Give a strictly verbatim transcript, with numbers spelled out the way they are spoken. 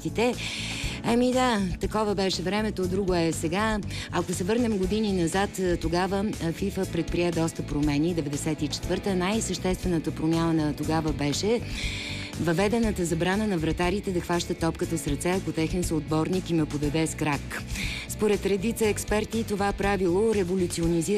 футболистите. Ами да, такова беше времето, друго е сега. Ако се върнем години назад, тогава ФИФА предприе доста промени. деветдесет и четвърта най-съществената промяна тогава беше въведената забрана на вратарите да хващат топката с ръце, ако техен съотборник им я подаде с крак. Според редица експерти това правило революционизира